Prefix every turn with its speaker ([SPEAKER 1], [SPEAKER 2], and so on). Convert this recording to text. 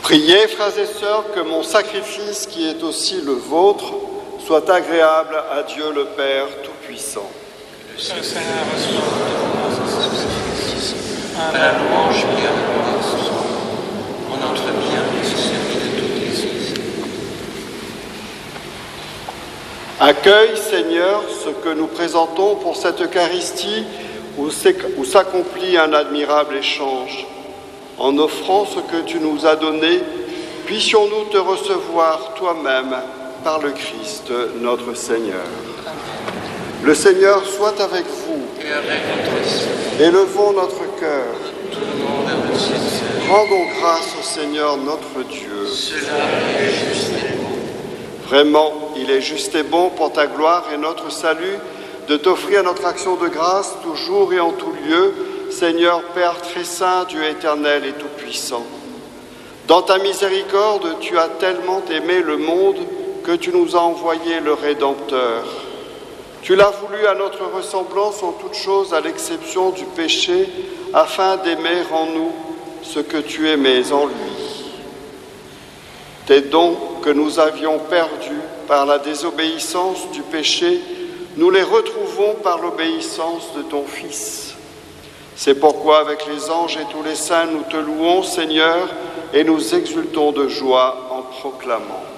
[SPEAKER 1] Priez, frères et sœurs, que mon sacrifice, qui est aussi le vôtre, soit agréable à Dieu le Père Tout-Puissant.
[SPEAKER 2] Que le Seigneur reçoive de moi ce sacrifice, à la louange et à la gloire ce soir, en notre bien et au service de toutes les églises.
[SPEAKER 1] Accueille, Seigneur, ce que nous présentons pour cette Eucharistie où s'accomplit un admirable échange. En offrant ce que tu nous as donné, puissions-nous te recevoir toi-même par le Christ, notre Seigneur. Amen. Le Seigneur soit avec vous.
[SPEAKER 2] Et avec votre esprit.
[SPEAKER 1] Élevons notre cœur.
[SPEAKER 2] Tout le monde vers le Seigneur.
[SPEAKER 1] Rendons grâce au Seigneur notre Dieu.
[SPEAKER 2] Cela est juste et bon.
[SPEAKER 1] Vraiment, il est juste et bon pour ta gloire et notre salut de t'offrir notre action de grâce toujours et en tout lieu, Seigneur Père très saint, Dieu éternel et tout-puissant. Dans ta miséricorde, tu as tellement aimé le monde que tu nous as envoyé le Rédempteur. Tu l'as voulu à notre ressemblance en toutes choses, à l'exception du péché, afin d'aimer en nous ce que tu aimais en lui. Tes dons que nous avions perdus par la désobéissance du péché, nous les retrouvons par l'obéissance de ton Fils. C'est pourquoi, avec les anges et tous les saints, nous te louons, Seigneur, et nous exultons de joie en proclamant.